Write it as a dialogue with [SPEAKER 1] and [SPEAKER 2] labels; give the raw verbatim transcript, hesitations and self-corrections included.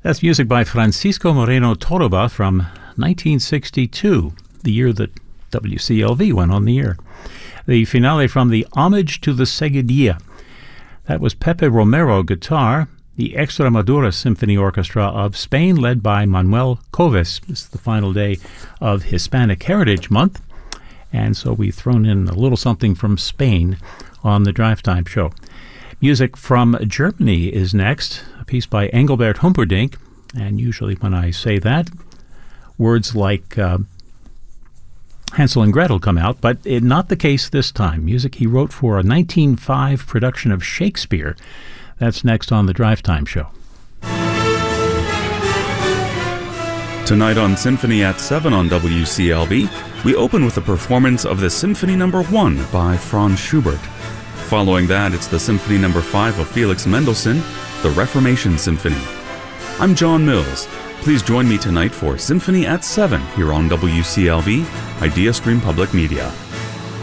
[SPEAKER 1] That's music by Francisco Moreno Torroba from nineteen sixty-two, the year that W C L V went on the air. The finale from the Homage to the Seguidilla. That was Pepe Romero guitar, the Extremadura Symphony Orchestra of Spain, led by Manuel Coves. This is the final day of Hispanic Heritage Month, and so we've thrown in a little something from Spain on the Drive Time show. Music from Germany is next, a piece by Engelbert Humperdinck, and usually when I say that, words like uh, Hansel and Gretel come out, but it, not the case this time. Music he wrote for a nineteen oh five production of Shakespeare. That's next on the Drive Time show.
[SPEAKER 2] Tonight on Symphony at seven on W C L V, we open with a performance of the Symphony Number one by Franz Schubert. Following that, it's the Symphony Number five of Felix Mendelssohn, the Reformation Symphony. I'm John Mills. Please join me tonight for Symphony at seven here on W C L V, Idea Stream Public Media.